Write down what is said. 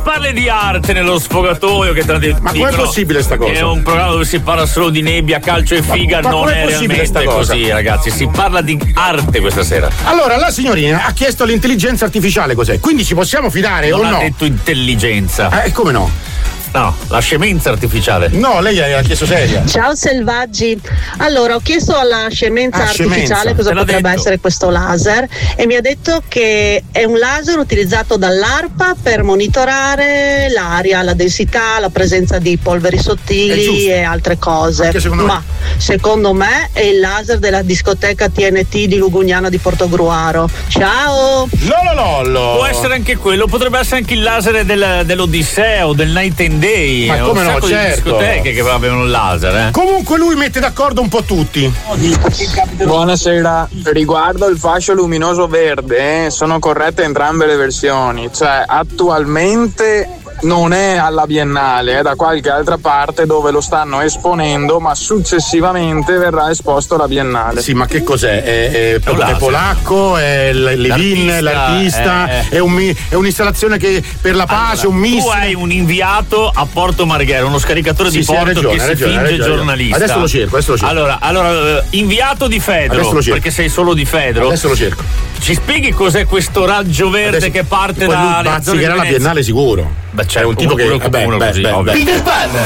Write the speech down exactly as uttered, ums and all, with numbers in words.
parli di arte nello sfogatoio che tra Ma com'è possibile sta cosa? È un programma dove si parla solo di nebbia, calcio e figa, ma, ma non è, è realmente così, ragazzi. Si parla di arte questa sera. Allora, la signorina ha chiesto all'intelligenza artificiale cos'è, quindi ci possiamo fidare non o no? Non ha detto intelligenza. Eh, come no? No, la scemenza artificiale. No, lei ha chiesto seria. Ciao selvaggi. Allora, ho chiesto alla scemenza ah, artificiale scemenza. cosa potrebbe detto. essere questo laser e mi ha detto che è un laser utilizzato dall'ARPA per monitorare l'aria, la densità, la presenza di polveri sottili e altre cose. Secondo Ma me. secondo me è il laser della discoteca T N T di Lugugnano di Portogruaro. Ciao! Lololollo. Può essere anche quello, potrebbe essere anche il laser del, dell'Odissea o del Night and Day. Ma come no, certo. Di discoteche che avevano il laser, eh. Comunque lui mette d'accordo un po' tutti. Buonasera, riguardo il fascio luminoso verde, eh, sono corrette entrambe le versioni, cioè attualmente non è alla Biennale, è da qualche altra parte dove lo stanno esponendo, ma successivamente verrà esposto alla Biennale. Sì, ma che cos'è? È, è, è, è polacco, è Levin, l'artista, l'artista è, è, un, è un'installazione che per la pace, allora, un missile. Tu hai un inviato a Porto Marghera, uno scaricatore sì, di Porto ragione, che si ragione, finge ragione, giornalista. Adesso lo cerco, adesso lo cerco. Allora, allora inviato di Fedro, perché sei solo di Fedro. Adesso lo cerco. Ci spieghi cos'è questo raggio verde adesso, che parte da bazzicherà la Biennale sicuro. Beh, c'è è un tipo che vabbè, beh, così, beh, beh. Peter Pan,